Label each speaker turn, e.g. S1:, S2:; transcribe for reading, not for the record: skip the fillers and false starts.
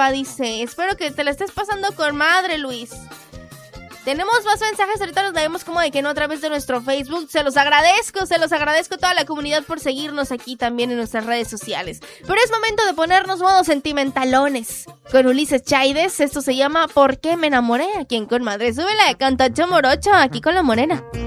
S1: Alba dice, espero que te la estés pasando con madre, Luis. Tenemos más mensajes, ahorita los leemos como de que no a través de nuestro Facebook. Se los agradezco a toda la comunidad por seguirnos aquí también en nuestras redes sociales. Pero es momento de ponernos modo sentimentalones con Ulises Chaides. Esto se llama ¿Por qué me enamoré? Aquí en Con Madre. Súbele, canta Morocho aquí con la morena.